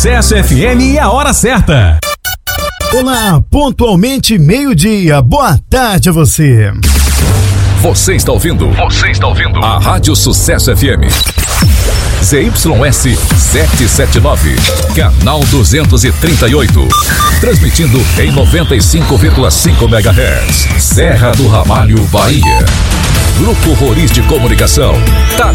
Sucesso FM e a hora certa. Olá, pontualmente meio-dia. Boa tarde a você. Você está ouvindo a Rádio Sucesso FM. ZYS 779, canal 238. Transmitindo em 95,5 MHz. Serra do Ramalho, Bahia. Grupo Roriz de Comunicação. Tá